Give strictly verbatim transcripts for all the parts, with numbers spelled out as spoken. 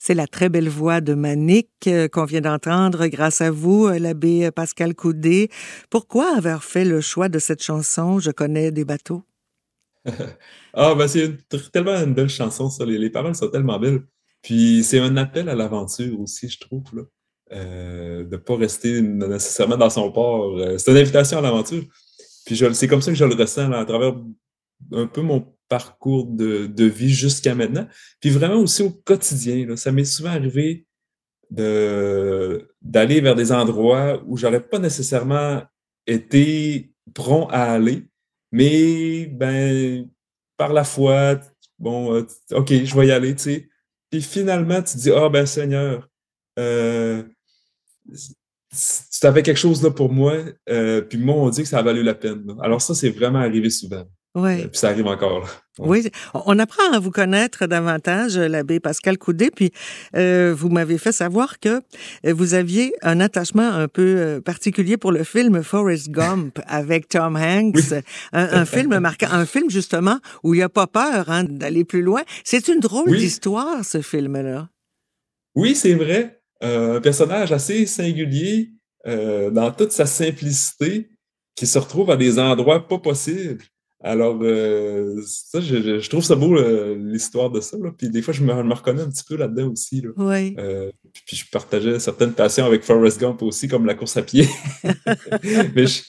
C'est la très belle voix de Manick euh, qu'on vient d'entendre grâce à vous, euh, l'abbé Pascal Coudé. Pourquoi avoir fait le choix de cette chanson « Je connais des bateaux » ? Ah, ben c'est une- tellement une belle chanson, ça. Les, les paroles sont tellement belles. Puis c'est un appel à l'aventure aussi, je trouve, là. Euh, de ne pas rester nécessairement dans son port. Euh, c'est une invitation à l'aventure. Puis je, c'est comme ça que je le ressens là, à travers un peu mon parcours de, de vie jusqu'à maintenant. Puis vraiment aussi au quotidien, là. Ça m'est souvent arrivé de, d'aller vers des endroits où j'aurais pas nécessairement été prompt à aller, mais ben, par la foi, bon, euh, OK, je vais y aller, tu sais. Puis finalement, tu te dis, ah ben Seigneur, euh, tu avais quelque chose là pour moi, euh, puis moi, on dit que ça a valu la peine, là. Alors ça, c'est vraiment arrivé souvent. Euh, Oui. puis ça arrive encore, là. Ouais. Oui, on apprend à vous connaître davantage, l'abbé Pascal Coudé, puis euh, vous m'avez fait savoir que euh, vous aviez un attachement un peu euh, particulier pour le film Forrest Gump avec Tom Hanks, Oui. un, un film marquant, un film justement où il n'y a pas peur hein, d'aller plus loin. C'est une drôle Oui, d'histoire, ce film-là. oui, c'est vrai. Euh, un personnage assez singulier, euh, dans toute sa simplicité, qui se retrouve à des endroits pas possibles. Alors, euh, ça, je, je- je trouve ça beau, euh, l'histoire de ça, là. Puis des fois, je me, je me reconnais un petit peu là-dedans aussi, là. Oui. Euh, puis, puis je partageais certaines passions avec Forrest Gump aussi, comme la course à pied. Mais, je-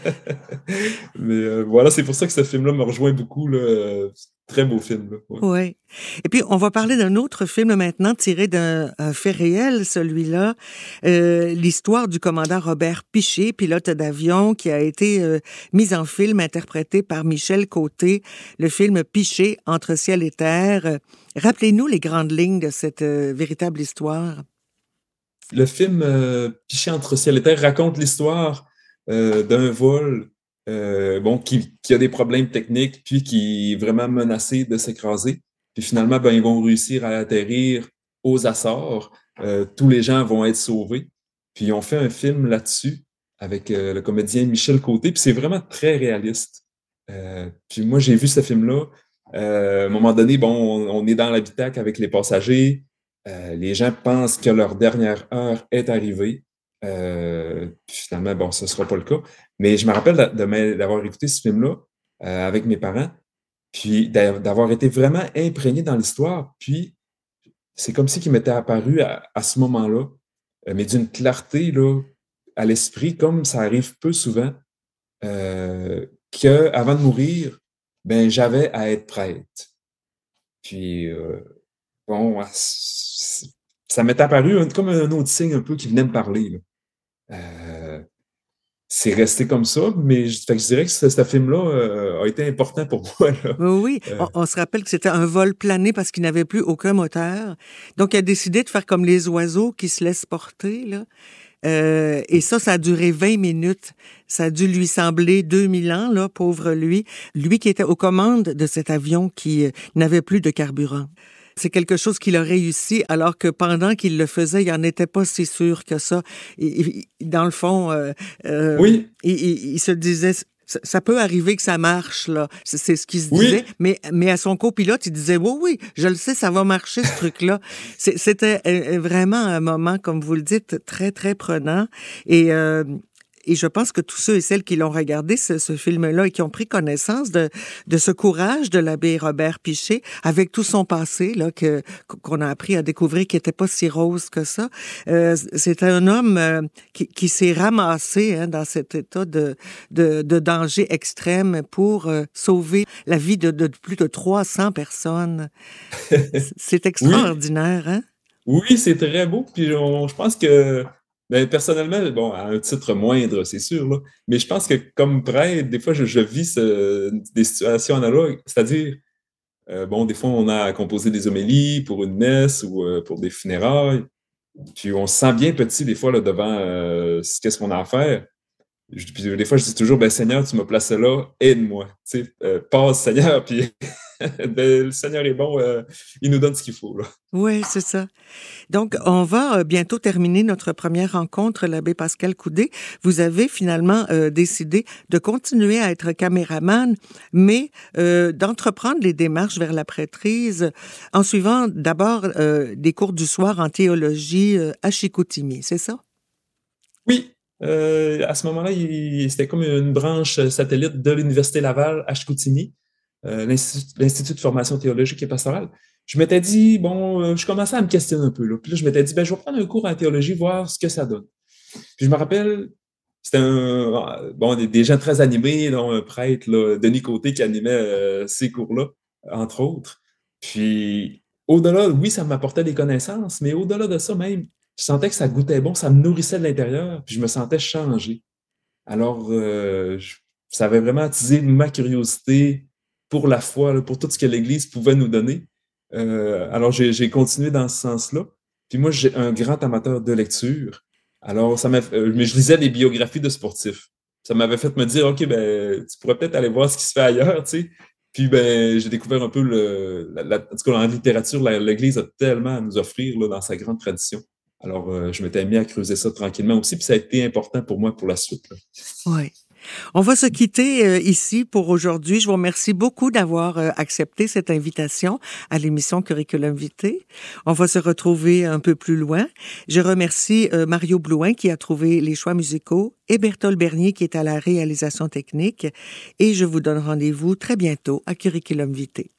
Mais euh, voilà, c'est pour ça que ce film-là me rejoint beaucoup, là. Euh, Très beau film, là. Ouais. Oui. Et puis, on va parler d'un autre film maintenant tiré d'un un fait réel, celui-là. Euh, l'histoire du commandant Robert Piché, pilote d'avion, qui a été euh, mis en film, interprété par Michel Côté. Le film Piché, entre ciel et terre. Euh, Rappelez-nous les grandes lignes de cette euh, véritable histoire. Le film euh, Piché entre ciel et terre raconte l'histoire euh, d'un vol euh, bon, qui, qui a des problèmes techniques, puis qui est vraiment menacé de s'écraser. Puis finalement, ben, ils vont réussir à atterrir aux Açores. Euh, tous les gens vont être sauvés. Puis ils ont fait un film là-dessus avec euh, le comédien Michel Côté, puis c'est vraiment très réaliste. Euh, puis moi, j'ai vu ce film-là. Euh, à un moment donné, bon, on, on est dans l'habitacle avec les passagers. Euh, les gens pensent que leur dernière heure est arrivée. Euh, puis finalement, bon, ce ne sera pas le cas. Mais je me rappelle de, de d'avoir écouté ce film-là euh, avec mes parents, puis d'avoir été vraiment imprégné dans l'histoire. Puis c'est comme si qu'il m'était apparu à, à ce moment-là, euh, mais d'une clarté là, à l'esprit, comme ça arrive peu souvent, euh, qu'avant de mourir, ben, j'avais à être prête. Puis euh, bon, ça m'est apparu un- comme un autre signe un peu qui venait me parler, là. Euh, c'est resté comme ça, mais je, fait que je dirais que ce, ce film-là euh, a été important pour moi, là. Oui, oui. Euh, On, on se rappelle que c'était un vol plané parce qu'il n'avait plus aucun moteur. Donc, il a décidé de faire comme les oiseaux qui se laissent porter, là. Euh, et ça, ça a duré vingt minutes. Ça a dû lui sembler deux mille ans, là, pauvre lui. Lui qui était aux commandes de cet avion qui euh, n'avait plus de carburant. C'est quelque chose qu'il a réussi, alors que pendant qu'il le faisait, il n'en était pas si sûr que ça. Et, et, dans le fond, euh, euh, oui, il, il, il se disait... Ça, ça peut arriver que ça marche, là. C'est, c'est ce qu'il se disait. oui, Mais, mais à son copilote, il disait, oui, oui, je le sais, ça va marcher, ce truc-là. C'est, c'était euh, vraiment un moment, comme vous le dites, très, très prenant. Et, euh, et je pense que tous ceux et celles qui l'ont regardé, ce, ce film-là, et qui ont pris connaissance de, de ce courage de l'abbé Robert Piché, avec tout son passé, là, que, qu'on a appris à découvrir, qui n'était pas si rose que ça. Euh, c'est un homme euh, qui, qui s'est ramassé hein, dans cet état de, de, de danger extrême pour euh, sauver la vie de, de plus de trois cents personnes. C'est oui, extraordinaire, hein? oui, c'est très beau. Puis on- je pense que, ben, personnellement, bon, à un titre moindre, c'est sûr, là, mais je pense que comme prêtre, des fois, je, je vis ce- des situations analogues. C'est-à-dire, euh, bon, des fois, on a à composer des homélies pour une messe ou euh, pour des funérailles. Puis on se sent bien petit, des fois, là, devant euh, ce- qu'est-ce qu'on a à faire. Je- puis des fois, je dis toujours, ben Seigneur, tu m'as placé là, aide-moi. Tu sais, euh, passe, Seigneur, puis ben, le Seigneur est bon, euh, il nous donne ce qu'il faut, là. Oui, c'est ça. Donc, on va euh, bientôt terminer notre première rencontre, l'abbé Pascal Coudé. Vous avez finalement euh, décidé de continuer à être caméraman, mais euh, d'entreprendre les démarches vers la prêtrise en suivant d'abord euh, des cours du soir en théologie euh, à Chicoutimi, c'est ça? Oui, euh, à ce moment-là, il- c'était comme une branche satellite de l'Université Laval à Chicoutimi, euh, l'Institut, l'Institut de formation théologique et pastorale. Je m'étais dit, bon, euh, je commençais à me questionner un peu, là. Puis là, je m'étais dit, ben, je vais prendre un cours en théologie, voir ce que ça donne. Puis je me rappelle, c'était un, bon, des, des gens très animés, dont un prêtre, là, Denis Côté, qui animait euh, ces cours-là, entre autres. Puis, au-delà, oui, ça m'apportait des connaissances, mais au-delà de ça même, je sentais que ça goûtait bon, ça me nourrissait de l'intérieur, puis je me sentais changé. Alors, euh, je- ça avait vraiment attisé ma curiosité pour la foi, là, pour tout ce que l'Église pouvait nous donner. Euh, alors, j'ai j'ai continué dans ce sens-là. Puis moi, j'ai un grand amateur de lecture. Alors, ça m'a, euh, mais je lisais des biographies de sportifs. Ça m'avait fait me dire, OK, ben, tu pourrais peut-être aller voir ce qui se fait ailleurs, tu sais. Puis, ben, j'ai découvert un peu le, la, la- en tout cas, en littérature, la- l'Église a tellement à nous offrir, là, dans sa grande tradition. Alors, euh, je m'étais mis à creuser ça tranquillement aussi, puis ça a été important pour moi pour la suite, là. Oui. On va se quitter euh, ici pour aujourd'hui. Je vous remercie beaucoup d'avoir euh, accepté cette invitation à l'émission Curriculum Vitae. On va se retrouver un peu plus loin. Je remercie euh, Mario Blouin qui a trouvé les choix musicaux et Berthold Bernier qui est à la réalisation technique. Et je vous donne rendez-vous très bientôt à Curriculum Vitae.